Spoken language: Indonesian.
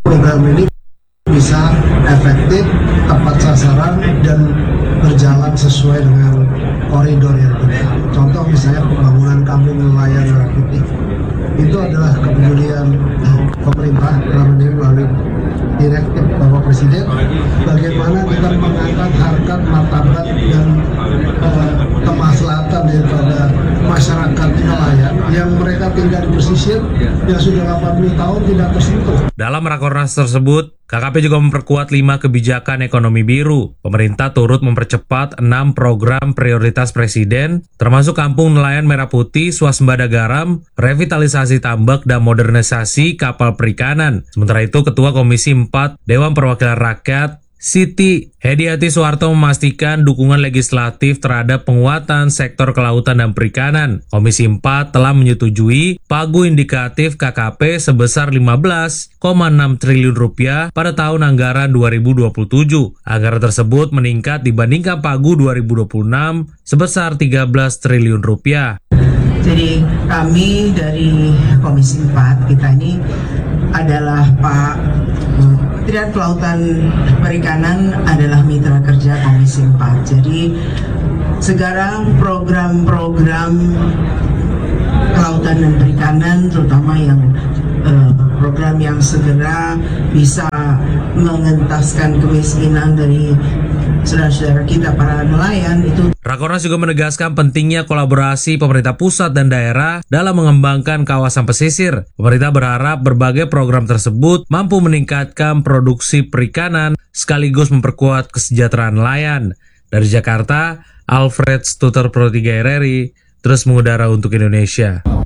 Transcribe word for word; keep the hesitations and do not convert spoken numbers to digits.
program ini bisa efektif, tepat sasaran, dan berjalan sesuai dengan koridor yang benar. Contoh misalnya pembangunan kampung nelayan Merah Putih, itu adalah kepedulian pemerintah dalam ini melalui direktif Bapak Presiden, bagaimana kita mengangkat harkat martabat dan uh, kemaslahatan daripada masyarakat nelayan yang mereka tinggal di pesisir yang sudah delapan puluh tahun tidak tersentuh. Dalam rakornas tersebut, K K P juga memperkuat lima kebijakan ekonomi biru. Pemerintah turut mempercepat enam program prioritas Presiden, termasuk Kampung Nelayan Merah Putih, swasembada garam, revitalisasi tambak, dan modernisasi kapal perikanan. Sementara itu, Ketua Komisi empat Dewan Perwakilan Rakyat, Siti Hediati Soeharto memastikan dukungan legislatif terhadap penguatan sektor kelautan dan perikanan. Komisi empat telah menyetujui pagu indikatif K K P sebesar lima belas koma enam triliun rupiah pada tahun anggaran dua ribu dua puluh tujuh. Anggaran tersebut meningkat dibandingkan pagu dua ribu dua puluh enam sebesar tiga belas triliun rupiah. Jadi kami dari Komisi empat, kita ini adalah Pak Kementerian Kelautan Perikanan adalah mitra kerja Komisi empat. Jadi sekarang program-program kelautan dan perikanan, terutama yang eh, program yang segera bisa mengentaskan kemiskinan dari saudara-saudara kita para nelayan itu. Rakornas juga menegaskan pentingnya kolaborasi pemerintah pusat dan daerah dalam mengembangkan kawasan pesisir. Pemerintah berharap berbagai program tersebut mampu meningkatkan produksi perikanan sekaligus memperkuat kesejahteraan nelayan. Dari Jakarta, Alfred Stuter Pro tiga R R I terus mengudara untuk Indonesia.